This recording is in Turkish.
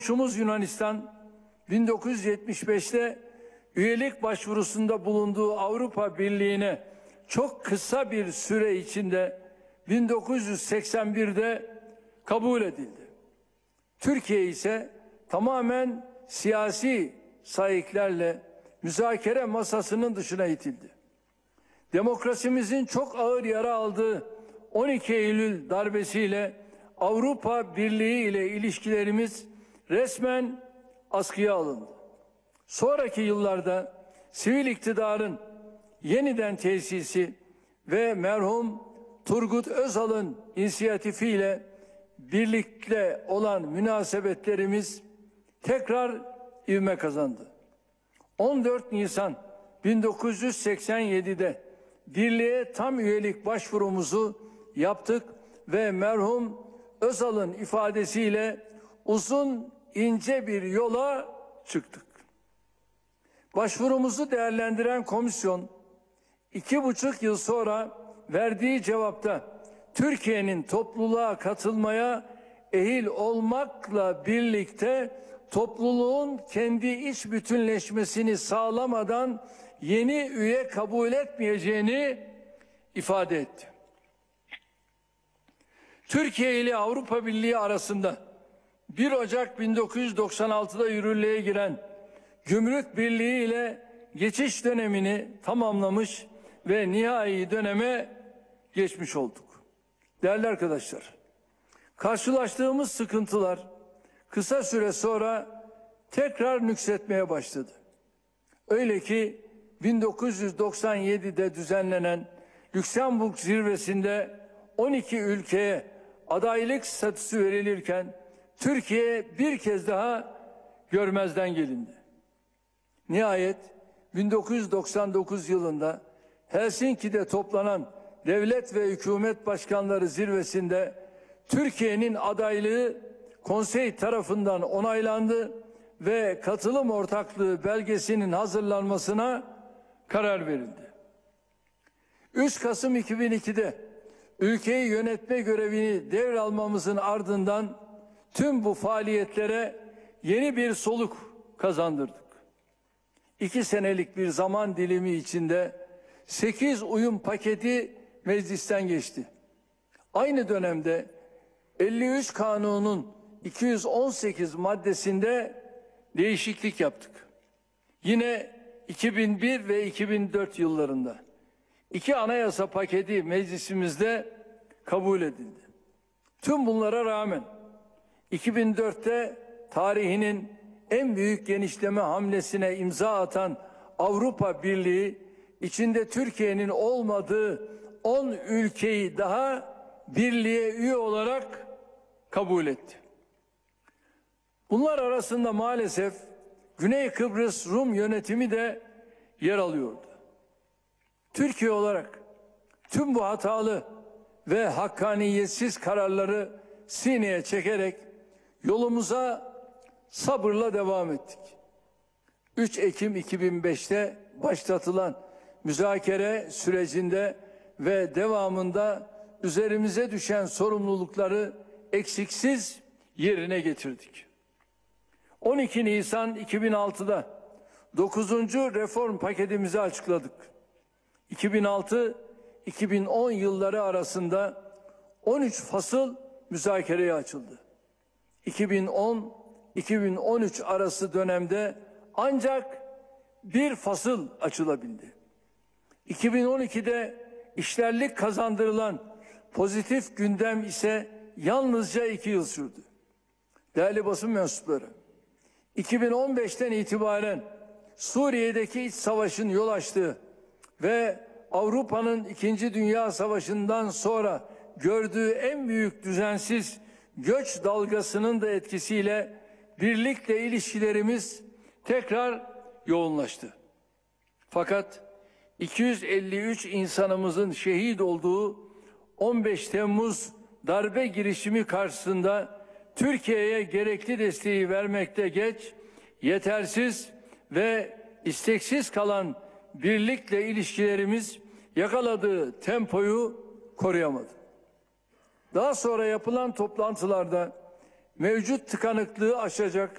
Komşumuz Yunanistan 1975'te üyelik başvurusunda bulunduğu Avrupa Birliği'ne çok kısa bir süre içinde 1981'de kabul edildi. Türkiye ise tamamen siyasi sayıklarla müzakere masasının dışına itildi. Demokrasimizin çok ağır yara aldığı 12 Eylül darbesiyle Avrupa Birliği ile ilişkilerimiz resmen askıya alındı. Sonraki yıllarda sivil iktidarın yeniden tesisi ve merhum Turgut Özal'ın inisiyatifiyle birlikte olan münasebetlerimiz tekrar ivme kazandı. 14 Nisan 1987'de birliğe tam üyelik başvurumuzu yaptık ve merhum Özal'ın ifadesiyle uzun ince bir yola çıktık. Başvurumuzu değerlendiren komisyon 2,5 yıl sonra verdiği cevapta Türkiye'nin topluluğa katılmaya ehil olmakla birlikte topluluğun kendi iç bütünleşmesini sağlamadan yeni üye kabul etmeyeceğini ifade etti. Türkiye ile Avrupa Birliği arasında 1 Ocak 1996'da yürürlüğe giren Gümrük Birliği ile geçiş dönemini tamamlamış ve nihai döneme geçmiş olduk. Değerli arkadaşlar, karşılaştığımız sıkıntılar kısa süre sonra tekrar nüksetmeye başladı. Öyle ki 1997'de düzenlenen Lüksemburg zirvesinde 12 ülkeye adaylık statüsü verilirken Türkiye bir kez daha görmezden gelindi. Nihayet 1999 yılında Helsinki'de toplanan devlet ve hükümet başkanları zirvesinde Türkiye'nin adaylığı konsey tarafından onaylandı ve katılım ortaklığı belgesinin hazırlanmasına karar verildi. 3 Kasım 2002'de ülkeyi yönetme görevini devralmamızın ardından tüm bu faaliyetlere yeni bir soluk kazandırdık. 2 senelik bir zaman dilimi içinde 8 uyum paketi meclisten geçti. Aynı dönemde 53 Kanun'un 218 maddesinde değişiklik yaptık. Yine 2001 ve 2004 yıllarında 2 anayasa paketi meclisimizde kabul edildi. Tüm bunlara rağmen 2004'te tarihinin en büyük genişleme hamlesine imza atan Avrupa Birliği içinde Türkiye'nin olmadığı 10 ülkeyi daha birliğe üye olarak kabul etti. Bunlar arasında maalesef Güney Kıbrıs Rum yönetimi de yer alıyordu. Türkiye olarak tüm bu hatalı ve hakkaniyetsiz kararları sineye çekerek yolumuza sabırla devam ettik. 3 Ekim 2005'te başlatılan müzakere sürecinde ve devamında üzerimize düşen sorumlulukları eksiksiz yerine getirdik. 12 Nisan 2006'da 9. reform paketimizi açıkladık. 2006-2010 yılları arasında 13 fasıl müzakereye açıldı. 2010-2013 arası dönemde ancak bir fasıl açılabildi. 2012'de işlerlik kazandırılan pozitif gündem ise yalnızca 2 yıl sürdü. Değerli basın mensupları, 2015'ten itibaren Suriye'deki iç savaşın yol açtığı ve Avrupa'nın 2. Dünya Savaşı'ndan sonra gördüğü en büyük düzensiz göç dalgasının da etkisiyle birlikle ilişkilerimiz tekrar yoğunlaştı. Fakat 253 insanımızın şehit olduğu 15 Temmuz darbe girişimi karşısında Türkiye'ye gerekli desteği vermekte geç, yetersiz ve isteksiz kalan birlikle ilişkilerimiz yakaladığı tempoyu koruyamadı. Daha sonra yapılan toplantılarda mevcut tıkanıklığı aşacak